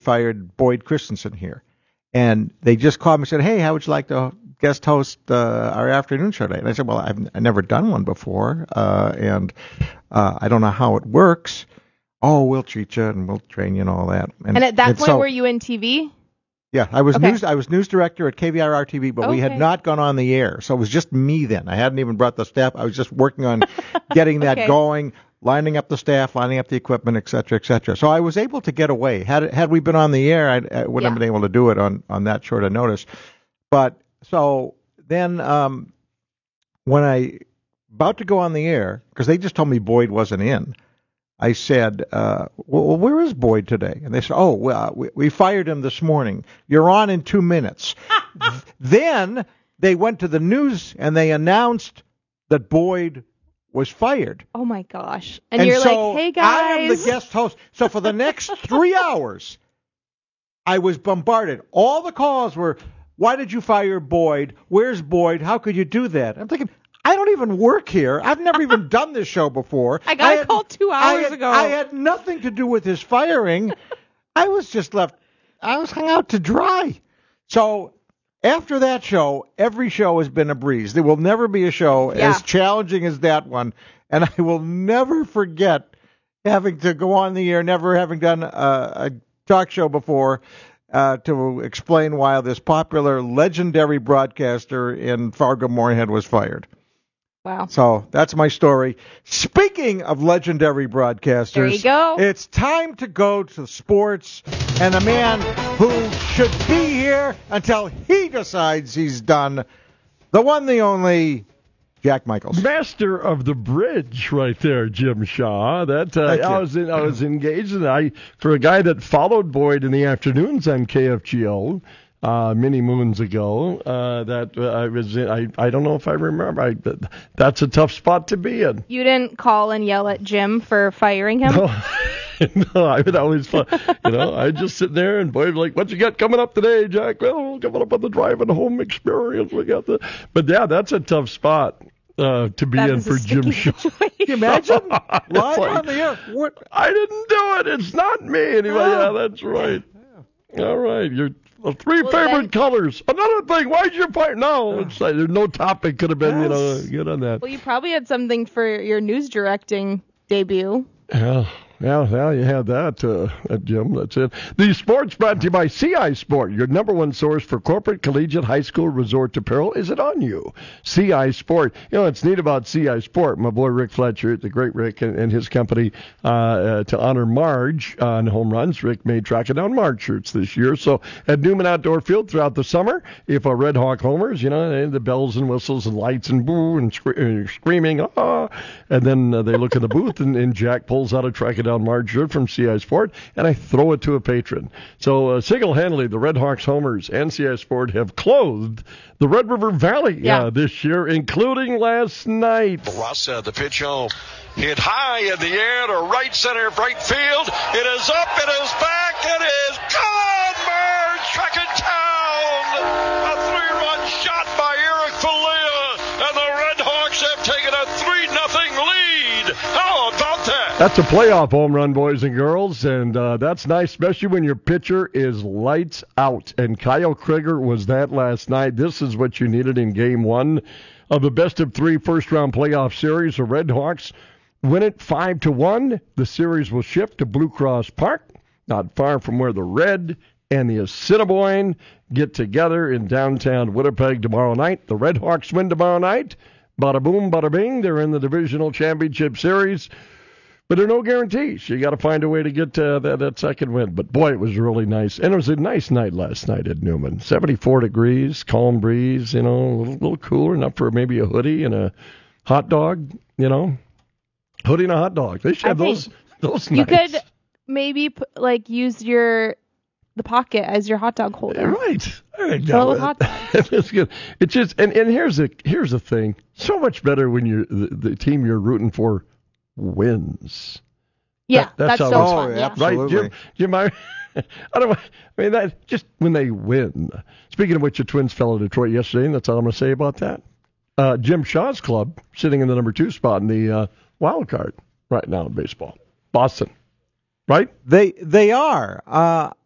fired Boyd Christensen here. And they just called me and said, hey, how would you like to guest host our afternoon show today? And I said, well, I've never done one before, and I don't know how it works. Oh, we'll treat you and we'll train you and all that. And at that point, were you in TV? Yeah, I was news director at KVRR TV, but we had not gone on the air, so it was just me then. I hadn't even brought the staff. I was just working on getting that going, lining up the staff, lining up the equipment, et cetera, et cetera. So I was able to get away. Had we been on the air, I wouldn't have been able to do it on that short of notice. But so then when I about to go on the air, because they just told me Boyd wasn't in, I said, well, where is Boyd today? And they said, oh, well, we fired him this morning. You're on in 2 minutes. Then they went to the news and they announced that Boyd was fired. Oh, my gosh. And you're so like, hey, guys. I am the guest host. So for the next 3 hours, I was bombarded. All the calls were, why did you fire Boyd? Where's Boyd? How could you do that? I'm thinking, I don't even work here. I've never even done this show before. I got a call 2 hours ago. I had nothing to do with his firing. I was just left. I was hung out to dry. So after that show, every show has been a breeze. There will never be a show as challenging as that one. And I will never forget having to go on the air, never having done a talk show before, to explain why this popular, legendary broadcaster in Fargo-Moorhead was fired. Wow. So that's my story. Speaking of legendary broadcasters, there you go. It's time to go to sports and a man who should be here until he decides he's done, the one, the only, Jack Michaels. Master of the bridge right there, Jim Shaw. I was engaged in for a guy that followed Boyd in the afternoons on KFGO. Many moons ago, I don't know if I remember. That's a tough spot to be in. You didn't call and yell at Jim for firing him? No, I would always, I'd just sit there and Boyd like, what you got coming up today, Jack? Well, coming up on the driving home experience. But yeah, that's a tough spot. To be in for Jim Shaw. Can you imagine? Live on the air. What? I didn't do it. It's not me. Anyway, yeah, that's right. Yeah. All right. Your favorite colors. Another thing. Why'd you fight? No, it's like, no topic could have been, good on that. Well, you probably had something for your news directing debut. Yeah, you had that, Jim. That's it. The sports brought to you by CI Sport, your number one source for corporate, collegiate, high school, resort apparel. Is it on you? CI Sport. It's neat about CI Sport. My boy Rick Fletcher, the great Rick, and his company, to honor Marge on home runs. Rick made Tracking Down Marge shirts this year. So at Newman Outdoor Field throughout the summer, if a Red Hawk homers, the bells and whistles and lights and boo and screaming, and then they look in the booth and Jack pulls out a Tracking Down Marge shirt from CI Sport, and I throw it to a patron. So single-handedly, the Red Hawks homers and CI Sport have clothed the Red River Valley this year, including last night. Rossa, the pitch home, hit high in the air to right center, right field. It is up, it is back, it is gone! Marge, second down! A 3-run shot by Eric Falea, and the Red Hawks have taken a 3-0 lead. How about that? That's a playoff home run, boys and girls, and that's nice, especially when your pitcher is lights out. And Kyle Krieger was that last night. This is what you needed in Game 1 of the best-of-3 first-round playoff series. The Red Hawks win it 5-1. The series will shift to Blue Cross Park, not far from where the Red and the Assiniboine get together in downtown Winnipeg tomorrow night. The Red Hawks win tomorrow night. Bada boom, bada bing. They're in the divisional championship series. But there are no guarantees. You got to find a way to get that second win. But, boy, it was really nice. And it was a nice night last night at Newman. 74 degrees, calm breeze, a little cooler, enough for maybe a hoodie and a hot dog, Hoodie and a hot dog. They should have those nights. You could maybe, use the pocket as your hot dog holder. Right. Fill it with hot dog. It's good. It's just, and here's the thing. So much better when the team you're rooting for wins. Yeah, that's so fun. Yeah. Absolutely. Right, Jim, that just when they win. Speaking of which, the Twins fell to Detroit yesterday, and that's all I'm going to say about that. Jim Shaw's club sitting in the number 2 spot in the wild card right now in baseball. Boston, right? They are.